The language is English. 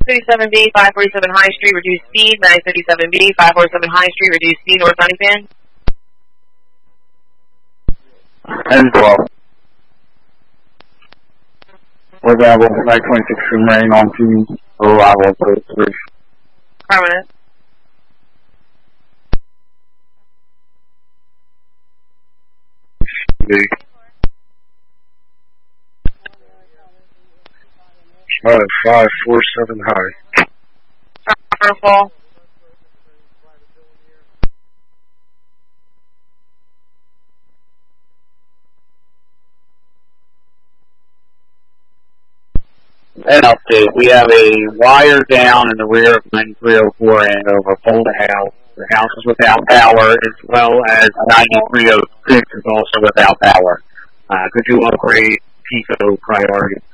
937B, 547 High Street, reduced speed. 937B, 547 High Street, reduced speed, North Huntington. 10-12. We're available 926 from rain on to arrival for 3. Permanent. Big. 547 high. Purple. An update. We have a wire down in the rear of 9304 and over Boulder House. The house is without power, as well as 9306 is also without power. Could you upgrade Pico priority?